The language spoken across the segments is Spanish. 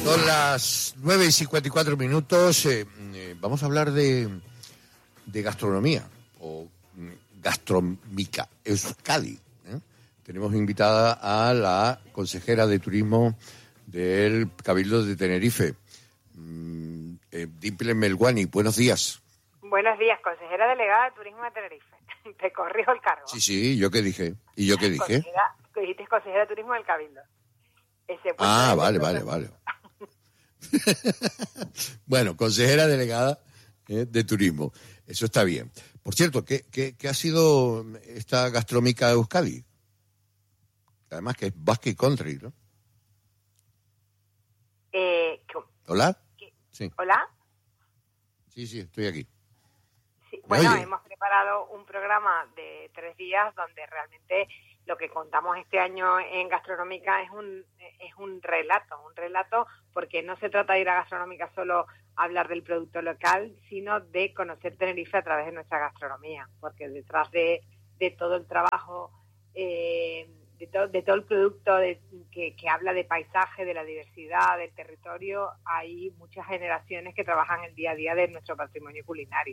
Son las 9:54. Vamos a hablar de gastronomía o gastronómica Euskadi. Tenemos invitada a la consejera de turismo del Cabildo de Tenerife, Dimple Melguani. Buenos días. Buenos días, consejera delegada de Turismo de Tenerife. Te corrijo el cargo. Sí, ¿yo qué dije? ¿Y yo qué dije? Dijiste consejera de Turismo del Cabildo. Vale. Bueno, consejera delegada de turismo. Eso está bien. Por cierto, ¿qué ha sido esta gastronómica Euskadi? Además que es Basque Country, ¿no? ¿Hola? Sí. ¿Hola? Sí, estoy aquí. Sí. Bueno, hemos preparado un programa de 3 días donde realmente lo que contamos este año en Gastronómica es un relato, porque no se trata de ir a Gastronómica solo a hablar del producto local, sino de conocer Tenerife a través de nuestra gastronomía, porque detrás de todo el trabajo, de todo el producto que habla de paisaje, de la diversidad, del territorio, hay muchas generaciones que trabajan el día a día de nuestro patrimonio culinario.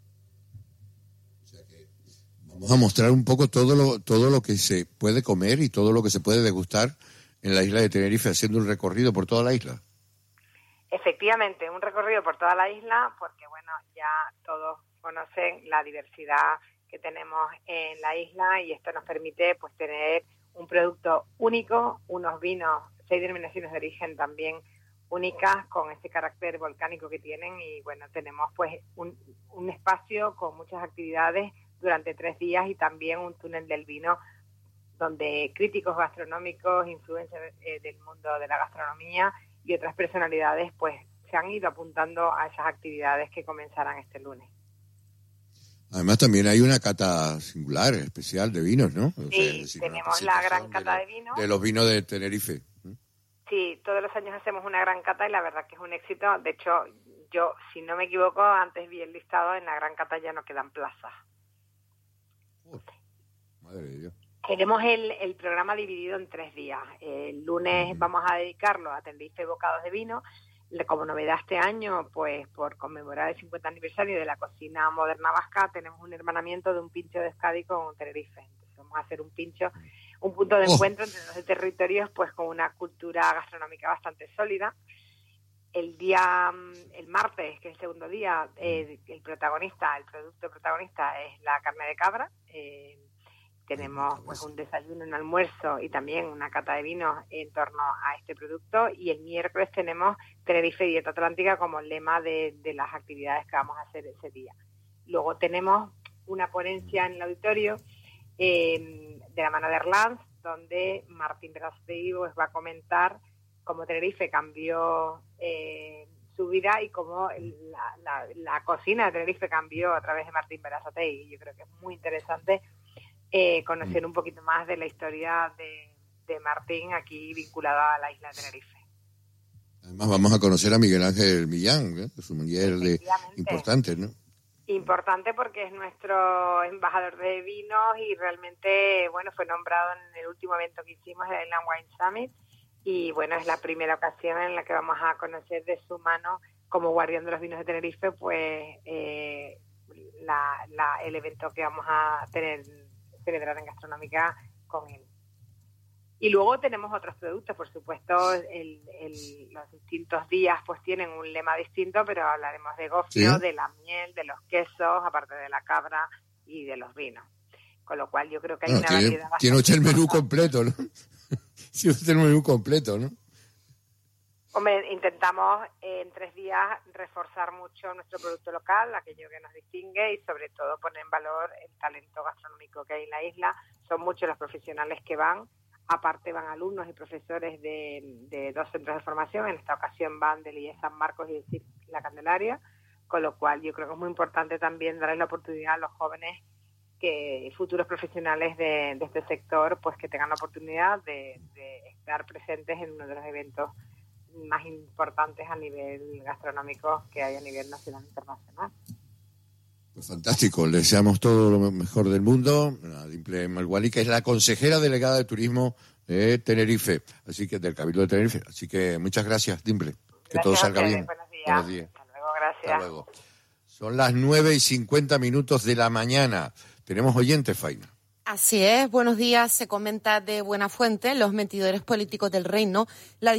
Vamos a mostrar un poco todo lo que se puede comer y todo lo que se puede degustar en la isla de Tenerife, haciendo un recorrido por toda la isla. Efectivamente, un recorrido por toda la isla, porque bueno, ya todos conocen la diversidad que tenemos en la isla y esto nos permite pues tener un producto único, unos vinos, 6 denominaciones de origen también únicas con ese carácter volcánico que tienen y bueno, tenemos pues un espacio con muchas actividades durante 3 días y también un túnel del vino donde críticos gastronómicos, influencers del mundo de la gastronomía y otras personalidades pues se han ido apuntando a esas actividades que comenzarán este lunes. Además también hay una cata singular, especial de vinos, ¿no? Sí, tenemos la gran cata de vinos. De los vinos de Tenerife. Sí, todos los años hacemos una gran cata y la verdad que es un éxito. De hecho, yo, si no me equivoco, antes vi el listado, en la gran cata ya no quedan plazas. Madre de Dios. Tenemos el programa dividido en 3 días. El lunes vamos a dedicarlo a Tenerife bocados de vino. Como novedad este año, pues por conmemorar el 50 aniversario de la cocina moderna vasca, tenemos un hermanamiento de un pincho de Euskadi con Tenerife. Entonces vamos a hacer un pincho, un punto de encuentro entre los territorios, pues con una cultura gastronómica bastante sólida. El martes, que es el segundo día, el producto protagonista es la carne de cabra. Tenemos pues un desayuno, un almuerzo y también una cata de vinos en torno a este producto. Y el miércoles tenemos Tenerife Dieta Atlántica como lema de las actividades que vamos a hacer ese día. Luego tenemos una ponencia en el auditorio de la mano de Erlans, donde Martín Berasategui pues va a comentar cómo Tenerife cambió su vida y cómo la cocina de Tenerife cambió a través de Martín Berasategui. Yo creo que es muy interesante conocer un poquito más de la historia de Martín aquí vinculada a la isla de Tenerife. Además vamos a conocer a Miguel Ángel Millán, su mujer importante, ¿no? Importante porque es nuestro embajador de vinos y realmente, bueno, fue nombrado en el último evento que hicimos, el Island Wine Summit, y bueno, es la primera ocasión en la que vamos a conocer de su mano, como guardián de los vinos de Tenerife, pues el evento que vamos a celebrar en Gastronómica con él. Y luego tenemos otros productos, por supuesto, los distintos días pues tienen un lema distinto, pero hablaremos de gofio, ¿sí?, de la miel, de los quesos, aparte de la cabra y de los vinos. Con lo cual yo creo que hay una variedad bastante... Tiene usted el menú completo, ¿no? Tiene usted el menú completo, ¿no? Hombre, intentamos en 3 días reforzar mucho nuestro producto local, aquello que nos distingue y sobre todo poner en valor el talento gastronómico que hay en la isla. Son muchos los profesionales que van, aparte van alumnos y profesores de 2 centros de formación, en esta ocasión van del IES San Marcos y del CIP La Candelaria, con lo cual yo creo que es muy importante también darles la oportunidad a los jóvenes futuros profesionales de este sector, pues que tengan la oportunidad de estar presentes en uno de los eventos más importantes a nivel gastronómico que hay a nivel nacional e internacional. Pues fantástico, le deseamos todo lo mejor del mundo a Dimple Melguani, que es la consejera delegada de turismo Tenerife, así que del Cabildo de Tenerife. Así que muchas gracias, Dimple. Que Gracias todo salga ustedes, bien. Buenos días. Buenos días. Hasta luego, gracias. Hasta luego. Son las 9:50 de la mañana. Tenemos oyentes, Faina. Así es, buenos días. Se comenta de buena fuente, los mentidores políticos del reino, la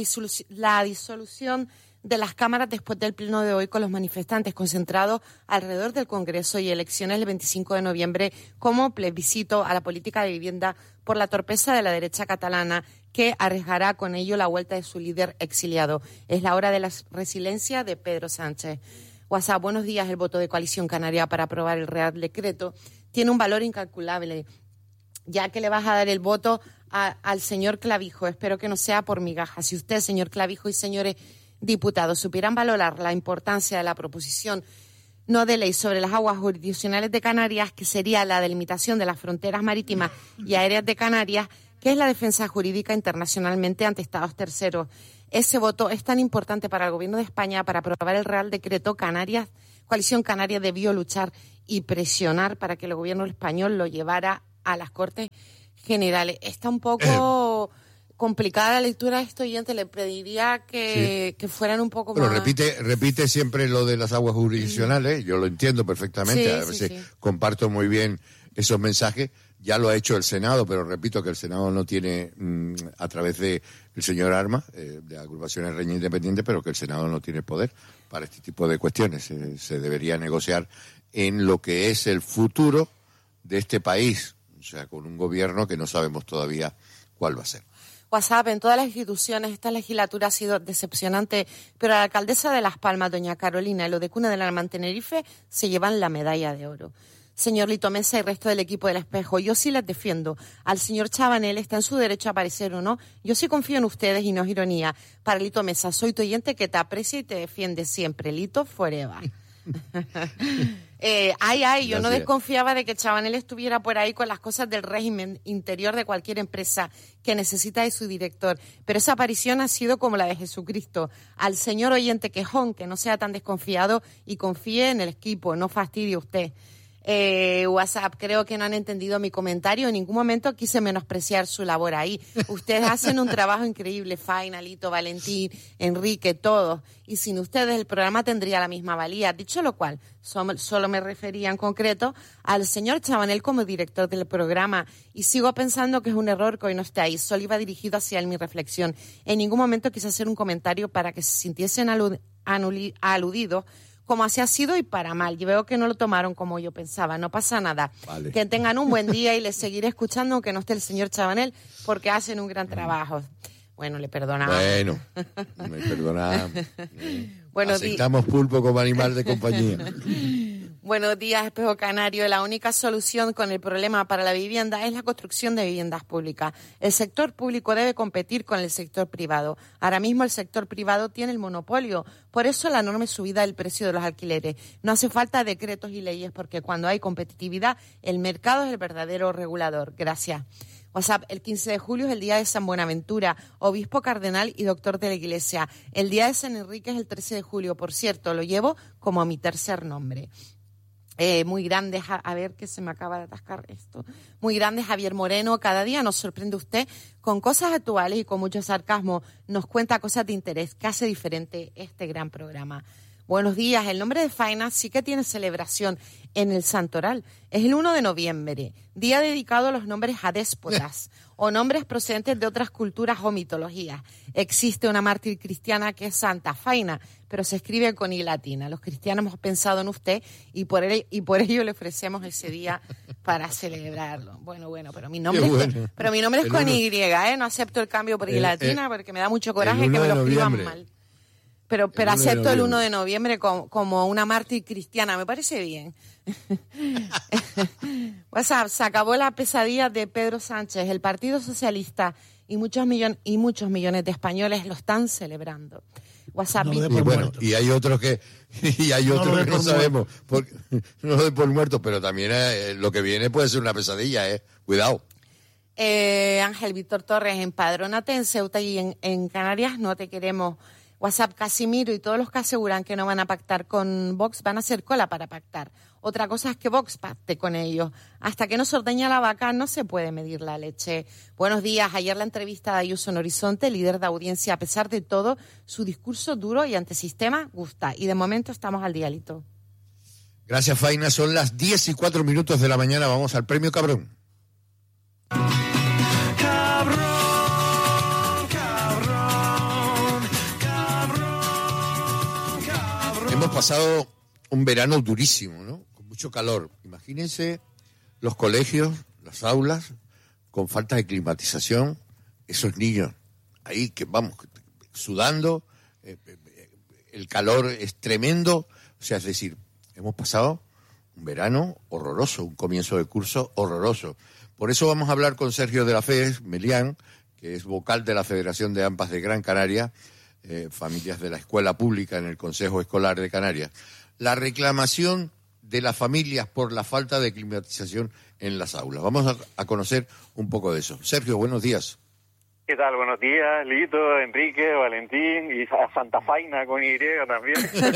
disolución de las cámaras después del pleno de hoy con los manifestantes concentrados alrededor del Congreso y elecciones el 25 de noviembre como plebiscito a la política de vivienda por la torpeza de la derecha catalana que arriesgará con ello la vuelta de su líder exiliado. Es la hora de la resiliencia de Pedro Sánchez. WhatsApp, buenos días. El voto de Coalición Canaria para aprobar el Real Decreto tiene un valor incalculable, ya que le vas a dar el voto al señor Clavijo. Espero que no sea por migajas. Si usted, señor Clavijo, y señores diputados supieran valorar la importancia de la proposición no de ley sobre las aguas jurisdiccionales de Canarias, que sería la delimitación de las fronteras marítimas y aéreas de Canarias, que es la defensa jurídica internacionalmente ante Estados terceros. Ese voto es tan importante para el Gobierno de España para aprobar el Real Decreto. Coalición Canaria debió luchar y presionar para que el Gobierno español lo llevara a las Cortes Generales. Está un poco complicada la lectura de este oyente. Le pediría que fueran un poco más... Pero repite siempre lo de las aguas jurisdiccionales. Yo lo entiendo perfectamente. A veces comparto muy bien esos mensajes. Ya lo ha hecho el Senado, pero repito que el Senado no tiene, a través de el señor Armas, de agrupaciones Reña Independiente, pero que el Senado no tiene poder para este tipo de cuestiones. Se debería negociar en lo que es el futuro de este país, o sea, con un gobierno que no sabemos todavía cuál va a ser. WhatsApp, en todas las instituciones esta legislatura ha sido decepcionante, pero la alcaldesa de Las Palmas, doña Carolina, y lo de Cuna del Alma en Tenerife se llevan la medalla de oro. Señor Lito Mesa y resto del equipo del Espejo, yo sí les defiendo. Al señor Chabanel está en su derecho a aparecer o no. Yo sí confío en ustedes y no es ironía. Para Lito Mesa, soy tu oyente que te aprecia y te defiende siempre. Lito forever. Yo no desconfiaba de que Chabanel estuviera por ahí con las cosas del régimen interior de cualquier empresa que necesita de su director. Pero esa aparición ha sido como la de Jesucristo. Al señor oyente quejón, que no sea tan desconfiado y confíe en el equipo, no fastidie usted. WhatsApp, creo que no han entendido mi comentario. En ningún momento quise menospreciar su labor ahí. Ustedes hacen un trabajo increíble, Faina, Lito, Valentín, Enrique, todos. Y sin ustedes el programa tendría la misma valía. Dicho lo cual, solo me refería en concreto al señor Chabanel como director del programa. Y sigo pensando que es un error que hoy no esté ahí. Solo iba dirigido hacia él mi reflexión. En ningún momento quise hacer un comentario para que se sintiesen aludidos, como así ha sido y para mal. Yo veo que no lo tomaron como yo pensaba. No pasa nada. Vale. Que tengan un buen día y les seguiré escuchando aunque no esté el señor Chabanel, porque hacen un gran trabajo. Bueno, le perdonamos. Bueno, me perdonamos. Aceptamos pulpo como animal de compañía. Buenos días, Espejo Canario. La única solución con el problema para la vivienda es la construcción de viviendas públicas. El sector público debe competir con el sector privado. Ahora mismo el sector privado tiene el monopolio. Por eso la enorme subida del precio de los alquileres. No hace falta decretos y leyes porque cuando hay competitividad, el mercado es el verdadero regulador. Gracias. WhatsApp, el 15 de julio es el día de San Buenaventura, obispo cardenal y doctor de la Iglesia. El día de San Enrique es el 13 de julio. Por cierto, lo llevo como mi tercer nombre. Muy grande, a ver que se me acaba de atascar esto. Muy grande Javier Moreno, cada día nos sorprende usted con cosas actuales y con mucho sarcasmo. Nos cuenta cosas de interés que hace diferente este gran programa. Buenos días, el nombre de Faina sí que tiene celebración en el Santoral. Es el 1 de noviembre, día dedicado a los nombres adéspotas o nombres procedentes de otras culturas o mitologías. Existe una mártir cristiana que es Santa Faina, pero se escribe con I latina. Los cristianos hemos pensado en usted y por ello le ofrecemos ese día para celebrarlo. Bueno, pero mi nombre es con Y, no acepto el cambio por I latina porque me da mucho coraje que me lo escriban mal. Pero acepto el 1 de noviembre como una mártir cristiana, me parece bien. WhatsApp, se acabó la pesadilla de Pedro Sánchez. El Partido Socialista y muchos millones de españoles lo están celebrando. WhatsApp, y hay otros que no sabemos. No lo de por muerto, pero también lo que viene puede ser una pesadilla, cuidado. Ángel Víctor Torres, empadrónate en Ceuta y en Canarias no te queremos. WhatsApp Casimiro y todos los que aseguran que no van a pactar con Vox van a hacer cola para pactar. Otra cosa es que Vox pacte con ellos. Hasta que no se ordeña la vaca no se puede medir la leche. Buenos días. Ayer la entrevista de Ayuso en Horizonte, líder de audiencia. A pesar de todo, su discurso duro y antisistema gusta. Y de momento estamos al día, Lito. Gracias, Faina. Son las 10:04 de la mañana. Vamos al premio Cabrón. Hemos pasado un verano durísimo, ¿no? Con mucho calor. Imagínense los colegios, las aulas, con falta de climatización, esos niños ahí que vamos sudando, el calor es tremendo. O sea, es decir, hemos pasado un verano horroroso, un comienzo de curso horroroso. Por eso vamos a hablar con Sergio de la FES, Melián, que es vocal de la Federación de AMPAs de Gran Canaria, familias de la escuela pública en el Consejo Escolar de Canarias. La reclamación de las familias por la falta de climatización en las aulas. Vamos a conocer un poco de eso. Sergio, buenos días. ¿Qué tal? Buenos días, Lito, Enrique, Valentín y a Santa Faina con Y también.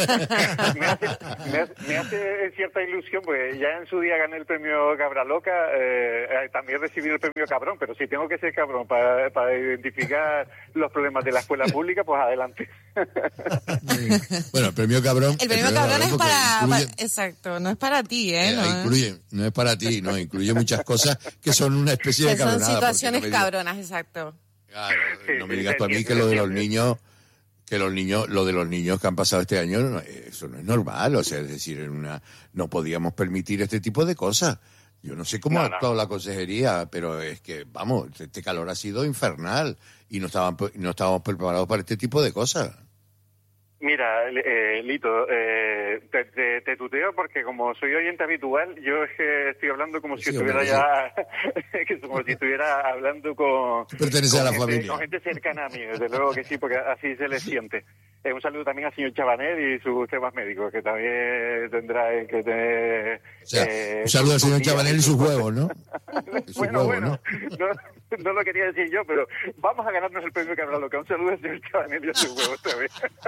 me hace cierta ilusión, porque ya en su día gané el premio Cabra Loca, también recibí el premio Cabrón, pero si tengo que ser cabrón para identificar los problemas de la escuela pública, pues adelante. Bueno, el premio Cabrón... El premio Cabrón es para... Exacto, no es para ti, ¿eh? No es para ti, no, incluye muchas cosas que son una especie de cabronada. Son situaciones cabronas, exacto. Claro, no me digas tú a mí que lo de los niños que han pasado este año, eso no es normal, o sea, es decir, no podíamos permitir este tipo de cosas. Yo no sé cómo ha actuado la consejería, pero es que, vamos, este calor ha sido infernal y no estábamos preparados para este tipo de cosas. Mira, Lito, te tuteo porque como soy oyente habitual, yo es que estoy hablando como si estuviera ya, como si estuviera hablando con gente cercana a mí, desde luego que sí, porque así se le siente. Un saludo también al señor Chabanel y sus temas médicos, que también tendrá que tener... O sea, un saludo al señor Chabanel y sus huevos, ¿no? Bueno, no lo quería decir yo, pero vamos a ganarnos el premio Cabra Loca. Un saludo al señor Chabanel y a sus huevos también.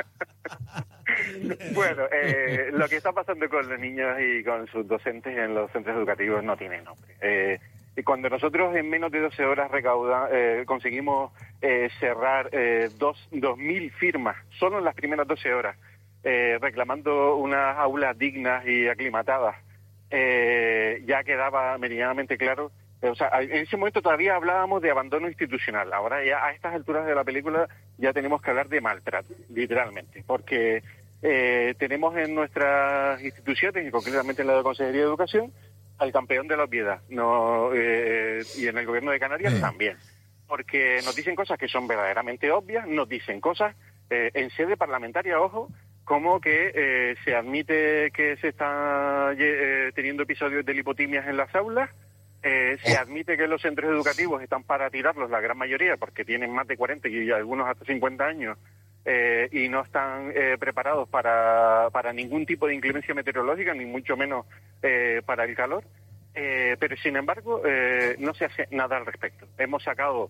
Bueno, lo que está pasando con los niños y con sus docentes en los centros educativos no tiene nombre. Y cuando nosotros en menos de 12 horas conseguimos cerrar 2.000 firmas, solo en las primeras 12 horas, reclamando unas aulas dignas y aclimatadas, ya quedaba meridianamente claro. O sea, en ese momento todavía hablábamos de abandono institucional. Ahora ya a estas alturas de la película ya tenemos que hablar de maltrato, literalmente, porque tenemos en nuestras instituciones, y concretamente en la Consejería de Educación, al campeón de la obviedad, y en el Gobierno de Canarias también, porque nos dicen cosas que son verdaderamente obvias, nos dicen cosas en sede parlamentaria, ojo, como que se admite que se están teniendo episodios de lipotimias en las aulas, se admite que los centros educativos están para tirarlos, la gran mayoría, porque tienen más de 40 y algunos hasta 50 años, y no están preparados para ningún tipo de inclemencia meteorológica, ni mucho menos para el calor. Pero sin embargo no se hace nada al respecto. Hemos sacado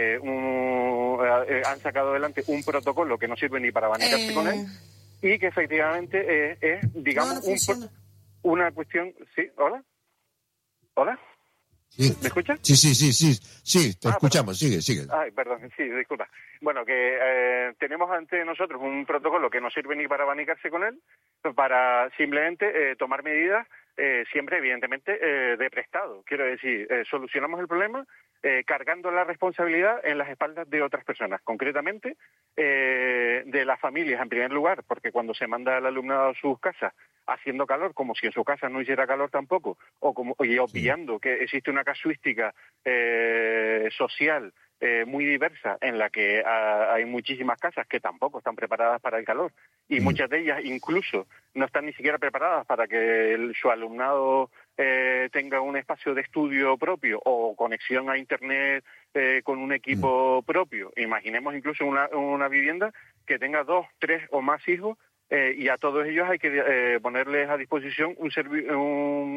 han sacado adelante un protocolo que no sirve ni para abanicarse con él, y que efectivamente es digamos una cuestión. ¿Sí? ¿Hola? Sí. ¿Me escuchas? Sí, te escuchamos, perdón. Sigue. Ay, perdón, sí, disculpa. Bueno, que tenemos ante nosotros un protocolo que no sirve ni para abanicarse con él, para simplemente tomar medidas, siempre evidentemente de prestado. Quiero decir, solucionamos el problema cargando la responsabilidad en las espaldas de otras personas, concretamente de las familias en primer lugar, porque cuando se manda al alumnado a sus casas haciendo calor, como si en su casa no hiciera calor tampoco, y obviando que existe una casuística social muy diversa, en la que hay muchísimas casas que tampoco están preparadas para el calor, y muchas de ellas incluso no están ni siquiera preparadas para que su alumnado tenga un espacio de estudio propio o conexión a Internet con un equipo propio. Imaginemos incluso una vivienda que tenga 2, 3 o más hijos, y a todos ellos hay que ponerles a disposición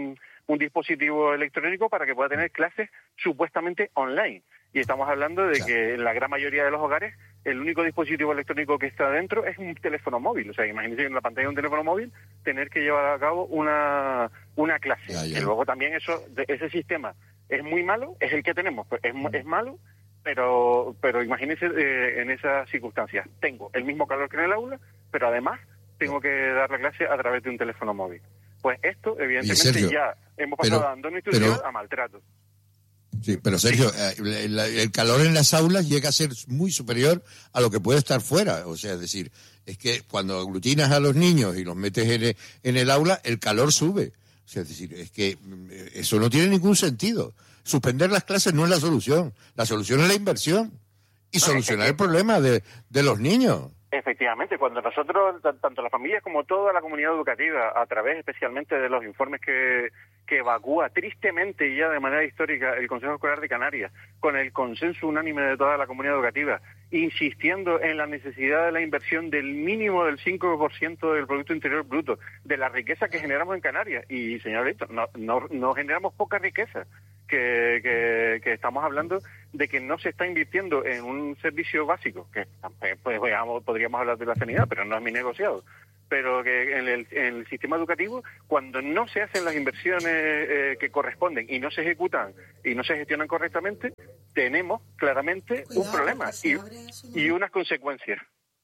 un dispositivo electrónico para que pueda tener clases supuestamente online. Y estamos hablando de que en la gran mayoría de los hogares el único dispositivo electrónico que está dentro es un teléfono móvil. O sea, imagínense en la pantalla de un teléfono móvil tener que llevar a cabo una clase. Y luego también ese sistema es muy malo, es el que tenemos, pues es malo, pero imagínense en esas circunstancias. Tengo el mismo calor que en el aula, pero además tengo que dar la clase a través de un teléfono móvil. Pues esto, evidentemente, Sergio, ya hemos pasado de abandono institucional a maltrato. Sí, pero Sergio, el calor en las aulas llega a ser muy superior a lo que puede estar fuera. O sea, es decir, es que cuando aglutinas a los niños y los metes en el aula, el calor sube. O sea, es decir, es que eso no tiene ningún sentido. Suspender las clases no es la solución. La solución es la inversión y solucionar el problema de los niños. Efectivamente, cuando nosotros, tanto las familias como toda la comunidad educativa, a través especialmente de los informes que evacúa tristemente y ya de manera histórica el Consejo Escolar de Canarias, con el consenso unánime de toda la comunidad educativa, insistiendo en la necesidad de la inversión del mínimo del 5% del Producto Interior Bruto, de la riqueza que generamos en Canarias. Y, señor Víctor, no generamos poca riqueza, que estamos hablando de que no se está invirtiendo en un servicio básico, que pues, podríamos hablar de la sanidad, pero no es mi negociado, pero que en el sistema educativo, cuando no se hacen las inversiones que corresponden y no se ejecutan y no se gestionan correctamente, tenemos claramente un problema y unas consecuencias.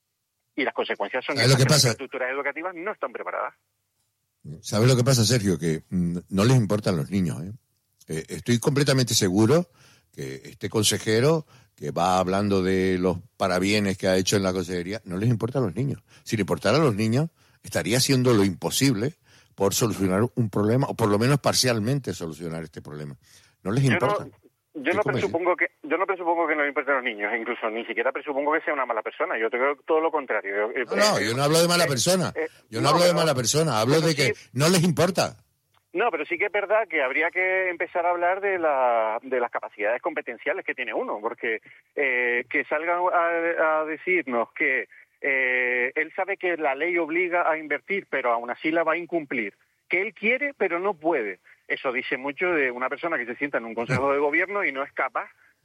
Y las consecuencias son que las infraestructuras educativas no están preparadas. ¿Sabes lo que pasa, Sergio? Que no les importan los niños, ¿eh? Estoy completamente seguro que este consejero que va hablando de los parabienes que ha hecho en la consejería, no les importa a los niños. Si le importara a los niños, estaría haciendo lo imposible por solucionar un problema, o por lo menos parcialmente solucionar este problema. No les importa. Yo no presupongo que no le importen a los niños, incluso ni siquiera presupongo que sea una mala persona. Yo creo todo lo contrario. Yo no hablo de mala persona. Yo no hablo de mala persona. Hablo de que no les importa. No, pero sí que es verdad que habría que empezar a hablar de las capacidades competenciales que tiene uno, porque que salgan a decirnos que él sabe que la ley obliga a invertir, pero aún así la va a incumplir, que él quiere pero no puede. Eso dice mucho de una persona que se sienta en un consejo de gobierno y no es capaz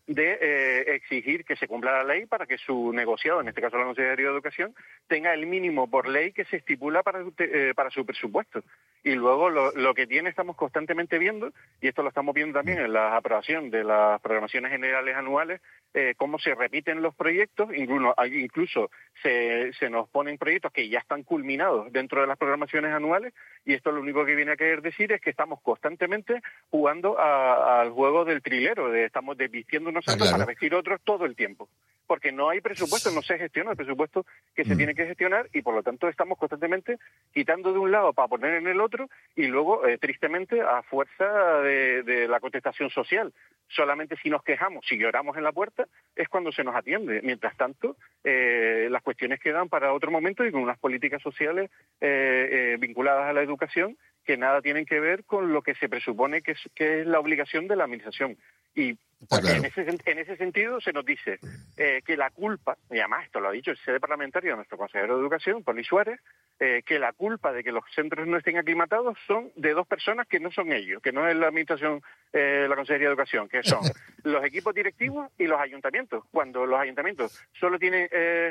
de exigir que se cumpla la ley para que su negociado, en este caso la Consejería de Educación, tenga el mínimo por ley que se estipula para su presupuesto. Y luego lo que tiene estamos constantemente viendo, y esto lo estamos viendo también en la aprobación de las programaciones generales anuales, cómo se repiten los proyectos, incluso se nos ponen proyectos que ya están culminados dentro de las programaciones anuales, y esto lo único que viene a querer decir es que estamos constantemente jugando al juego del trilero, estamos desvistiendo nosotros para vestir otros todo el tiempo, porque no hay presupuesto, no se gestiona el presupuesto que se tiene que gestionar, y por lo tanto estamos constantemente quitando de un lado para poner en el otro, y luego tristemente a fuerza de la contestación social. Solamente si nos quejamos, si lloramos en la puerta, es cuando se nos atiende. Mientras tanto, las cuestiones quedan para otro momento y con unas políticas sociales vinculadas a la educación que nada tienen que ver con lo que se presupone que es la obligación de la administración. Y en ese sentido se nos dice que la culpa, y además esto lo ha dicho el sede parlamentario de nuestro consejero de Educación, Poli Suárez, que la culpa de que los centros no estén aclimatados son de dos personas que no son ellos, que no es la administración, la Consejería de Educación, que son los equipos directivos y los ayuntamientos. Cuando los ayuntamientos solo tienen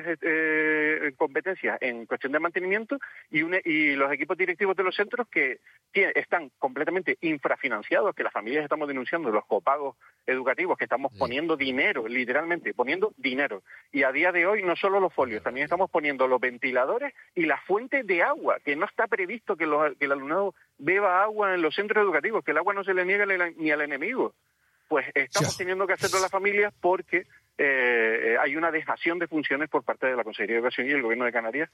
competencias en cuestión de mantenimiento y los equipos directivos de los centros que están completamente infrafinanciados, que las familias estamos denunciando los copagos educativos, que estamos poniendo dinero, literalmente poniendo dinero. Y a día de hoy no solo los folios, también estamos poniendo los ventiladores y las fuentes de agua, que no está previsto que el alumnado beba agua en los centros educativos, que el agua no se le niega ni al enemigo. Pues estamos teniendo que hacerlo a las familias porque hay una dejación de funciones por parte de la Consejería de Educación y el Gobierno de Canarias,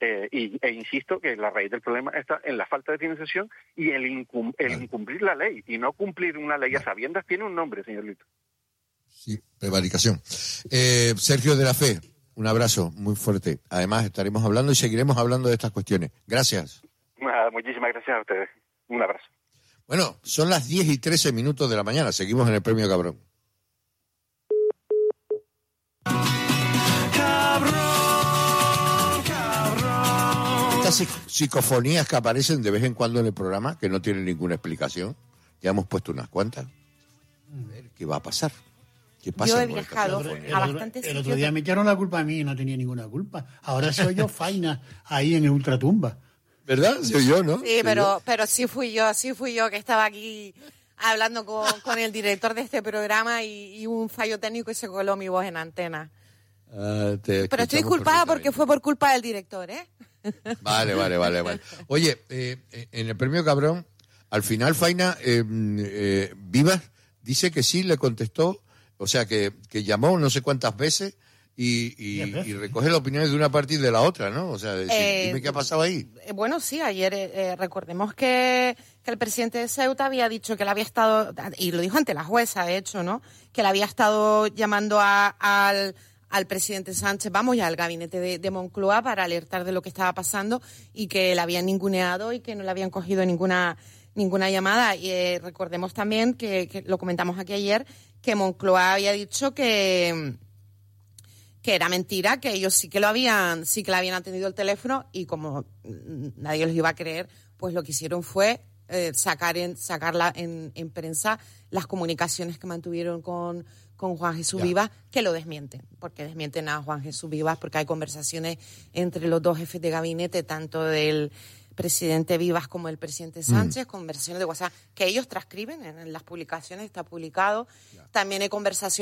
e insisto que la raíz del problema está en la falta de financiación y el incumplir la ley, y no cumplir una ley a sabiendas tiene un nombre, señor Lito. Sí, prevaricación. Sergio de la Fe, un abrazo muy fuerte. Además estaremos hablando y seguiremos hablando de estas cuestiones. Gracias. Muchísimas gracias a ustedes. Un abrazo. Bueno, son las 10:13 de la mañana. Seguimos en el Premio Cabrón. Estas psicofonías que aparecen de vez en cuando en el programa, que no tienen ninguna explicación, Ya hemos puesto unas cuantas. A ver, ¿qué va a pasar? ¿Qué pasa? Yo he con el viajado café? a bastantes El otro sitios. día me echaron la culpa a mí y no tenía ninguna culpa. Ahora soy yo faina ahí en el Ultratumba. ¿Verdad? Soy yo, ¿no? Sí, Soy yo. pero sí fui yo que estaba aquí hablando con el director de este programa y un fallo técnico y se coló mi voz en antena. Pero Pero estoy disculpada porque fue por culpa del director, ¿eh? Vale. Oye, en el premio Cabrón, al final Faina Vivas dice que sí, le contestó, o sea, que llamó no sé cuántas veces y recoge las opiniones de una parte y de la otra, ¿no? O sea, dime qué ha pasado ahí. Bueno, sí, ayer recordemos que el presidente de Ceuta había dicho que le había estado, y lo dijo ante la jueza, de hecho, ¿no? Que le había estado llamando al presidente Sánchez, vamos, ya al gabinete de Moncloa para alertar de lo que estaba pasando y que le habían ninguneado y que no le habían cogido ninguna llamada. Y recordemos también que lo comentamos aquí ayer, que Moncloa había dicho que era mentira, que ellos sí que le habían atendido el teléfono y como nadie los iba a creer, pues lo que hicieron fue sacarla en prensa las comunicaciones que mantuvieron con Juan Jesús Vivas, que lo desmienten, porque desmienten a Juan Jesús Vivas, porque hay conversaciones entre los dos jefes de gabinete, tanto del presidente Vivas como el presidente Sánchez, conversaciones de WhatsApp que ellos transcriben en las publicaciones, está publicado. También hay conversaciones